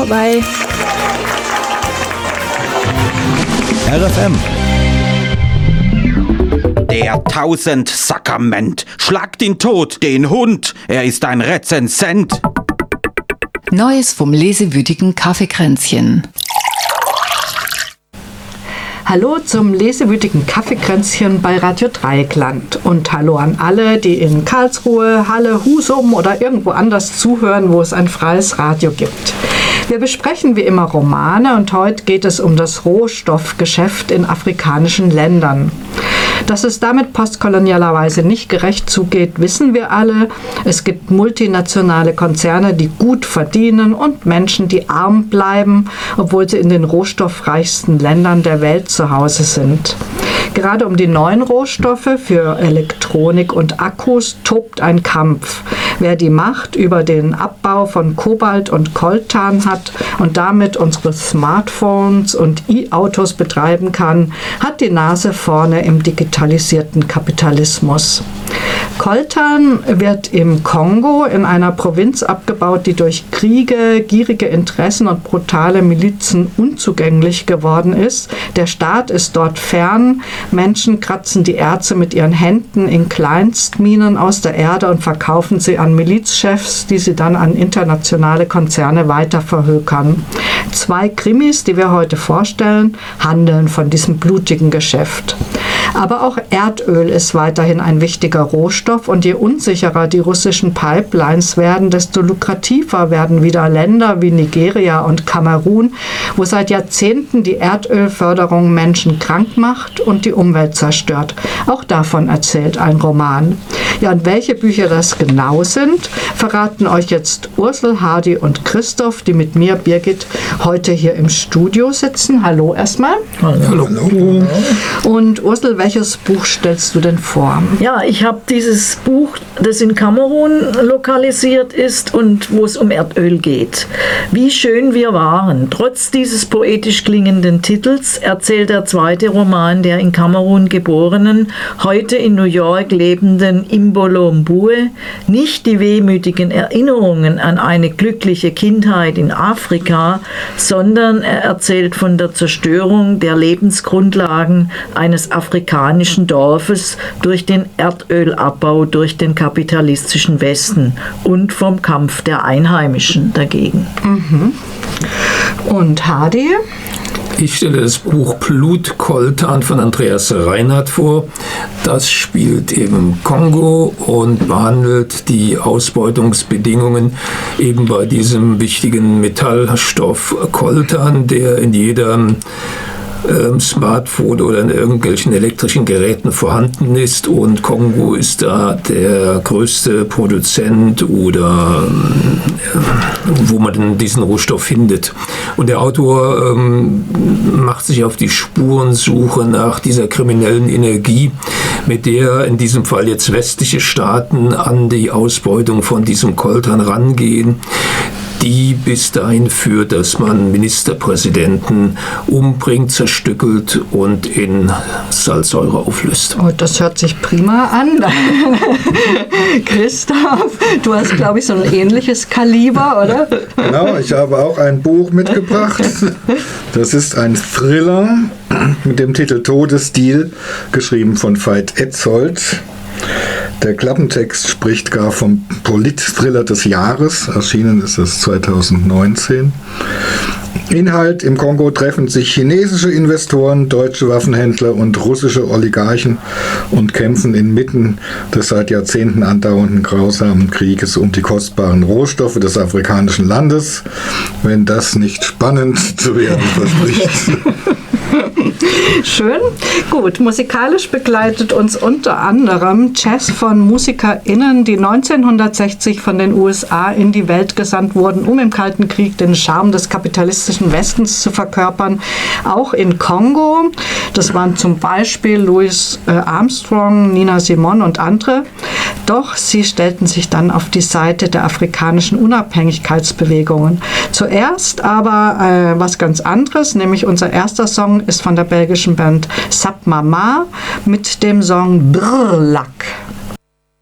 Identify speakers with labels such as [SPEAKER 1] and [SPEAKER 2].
[SPEAKER 1] vorbei.
[SPEAKER 2] RFM.
[SPEAKER 3] Der Tausendsakrament schlagt ihn tot, den Hund, er ist ein Rezensent.
[SPEAKER 4] Neues vom lesewütigen Kaffeekränzchen.
[SPEAKER 5] Hallo zum lesewütigen Kaffeekränzchen bei Radio Dreieckland und hallo an alle, die in Karlsruhe, Halle, Husum oder irgendwo anders zuhören, wo es ein freies Radio gibt. Wir besprechen wie immer Romane und heute geht es um das Rohstoffgeschäft in afrikanischen Ländern. Dass es damit postkolonialerweise nicht gerecht zugeht, wissen wir alle. Es gibt multinationale Konzerne, die gut verdienen und Menschen, die arm bleiben, obwohl sie in den rohstoffreichsten Ländern der Welt zu Hause sind. Gerade um die neuen Rohstoffe für Elektronik und Akkus tobt ein Kampf. Wer die Macht über den Abbau von Kobalt und Coltan hat und damit unsere Smartphones und E-Autos betreiben kann, hat die Nase vorne im digitalisierten Kapitalismus. Coltan wird im Kongo in einer Provinz abgebaut, die durch Kriege, gierige Interessen und brutale Milizen unzugänglich geworden ist. Der Staat ist dort fern. Menschen kratzen die Erze mit ihren Händen in Kleinstminen aus der Erde und verkaufen sie an Milizchefs, die sie dann an internationale Konzerne weiter verhökern. 2 Krimis, die wir heute vorstellen, handeln von diesem blutigen Geschäft. Aber auch Erdöl ist weiterhin ein wichtiger Rohstoff und je unsicherer die russischen Pipelines werden, desto lukrativer werden wieder Länder wie Nigeria und Kamerun, wo seit Jahrzehnten die Erdölförderung Menschen krank macht und die Umwelt zerstört. Auch davon erzählt ein Roman. Ja, und welche Bücher das genau sind, verraten euch jetzt Ursel, Hardy und Christoph, die mit mir, Birgit, heute hier im Studio sitzen. Hallo erstmal.
[SPEAKER 6] Hallo.
[SPEAKER 5] Und Ursel, welches Buch stellst du denn vor?
[SPEAKER 6] Ja, ich habe dieses Buch, das in Kamerun lokalisiert ist und wo es um Erdöl geht. Wie schön wir waren. Trotz dieses poetisch klingenden Titels erzählt der zweite Roman der in Kamerun geborenen, heute in New York lebenden Imbolo Mbue nicht die wehmütigen Erinnerungen an eine glückliche Kindheit in Afrika, sondern er erzählt von der Zerstörung der Lebensgrundlagen eines afrikanischen Dorfes durch den Erdölabbau durch den kapitalistischen Westen und vom Kampf der Einheimischen dagegen.
[SPEAKER 5] Und Hardy?
[SPEAKER 7] Ich stelle das Buch Blut-Coltan von Andreas Reinhardt vor. Das spielt im Kongo und behandelt die Ausbeutungsbedingungen eben bei diesem wichtigen Metallstoff Coltan, der in jedem Smartphone oder in irgendwelchen elektrischen Geräten vorhanden ist, und Kongo ist da der größte Produzent oder wo man denn diesen Rohstoff findet. Und der Autor macht sich auf die Spurensuche nach dieser kriminellen Energie, mit der in diesem Fall jetzt westliche Staaten an die Ausbeutung von diesem Coltan rangehen, die bis dahin führt, dass man Ministerpräsidenten umbringt, zerstückelt und in Salzsäure auflöst.
[SPEAKER 5] Oh, das hört sich prima an. Christoph, du hast, glaube ich, so ein ähnliches Kaliber, oder?
[SPEAKER 8] Genau, ich habe auch ein Buch mitgebracht. Das ist ein Thriller mit dem Titel Todesdeal, geschrieben von Veit Etzold. Der Klappentext spricht gar vom Polit-Thriller des Jahres. Erschienen ist es 2019. Inhalt: Im Kongo treffen sich chinesische Investoren, deutsche Waffenhändler und russische Oligarchen und kämpfen inmitten des seit Jahrzehnten andauernden grausamen Krieges um die kostbaren Rohstoffe des afrikanischen Landes. Wenn das nicht spannend zu werden verspricht.
[SPEAKER 5] Schön. Gut, musikalisch begleitet uns unter anderem Jazz von MusikerInnen, die 1960 von den USA in die Welt gesandt wurden, um im Kalten Krieg den Charme des kapitalistischen Westens zu verkörpern. Auch in Kongo. Das waren zum Beispiel Louis Armstrong, Nina Simone und andere. Doch sie stellten sich dann auf die Seite der afrikanischen Unabhängigkeitsbewegungen. Zuerst aber was ganz anderes, nämlich unser erster Song ist von der belgischen Band Sap Mama mit dem Song Brrr Lack.